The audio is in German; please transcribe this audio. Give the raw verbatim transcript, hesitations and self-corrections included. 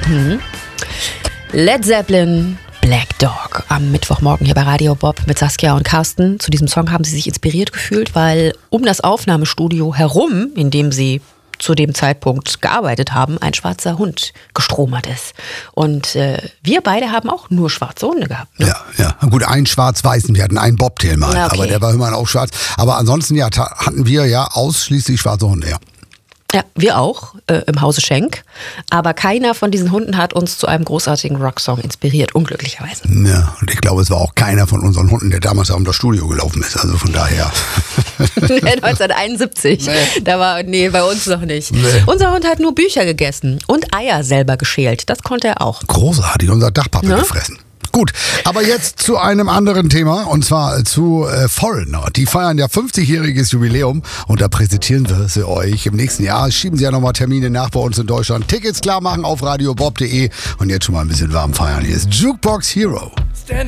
Mhm. Led Zeppelin, Black Dog. Am Mittwochmorgen hier bei Radio Bob mit Saskia und Carsten. Zu diesem Song haben sie sich inspiriert gefühlt, weil um das Aufnahmestudio herum, in dem sie zu dem Zeitpunkt gearbeitet haben, ein schwarzer Hund gestromert ist. Und äh, wir beide haben auch nur schwarze Hunde gehabt. Ne? Ja, ja. Gut, einen schwarz-weißen. Wir hatten einen Bobtail mal, ja, okay. Aber der war immerhin auch schwarz. Aber ansonsten ja, hatten wir ja ausschließlich schwarze Hunde, ja. Ja, wir auch äh, im Hause Schenk. Aber keiner von diesen Hunden hat uns zu einem großartigen Rocksong inspiriert, unglücklicherweise. Ja, und ich glaube, es war auch keiner von unseren Hunden, der damals um das Studio gelaufen ist. Also von daher. neunzehnhunderteinundsiebzig. Nee. Da war, nee, bei uns noch nicht. Nee. Unser Hund hat nur Bücher gegessen und Eier selber geschält. Das konnte er auch. Großartig, unser Dachpappe ne? gefressen. Gut, aber jetzt zu einem anderen Thema, und zwar zu äh, Foreigner. Die feiern ja fünfzigjähriges Jubiläum und da präsentieren wir sie euch im nächsten Jahr. Schieben sie ja nochmal Termine nach bei uns in Deutschland. Tickets klar machen auf radiobob punkt de und jetzt schon mal ein bisschen warm feiern. Hier ist Jukebox Hero.